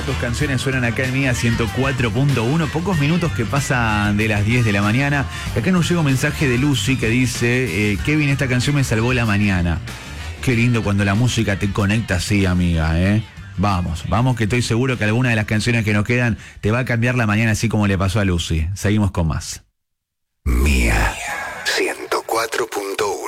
Tus canciones suenan acá en Mía 104.1. Pocos minutos que pasan de las 10 de la mañana. Acá nos llega un mensaje de Lucy que dice: Kevin, esta canción me salvó la mañana. Qué lindo cuando la música te conecta así, amiga, ¿eh? Vamos, que estoy seguro que alguna de las canciones que nos quedan te va a cambiar la mañana, así como le pasó a Lucy. Seguimos con más. Mía 104.1.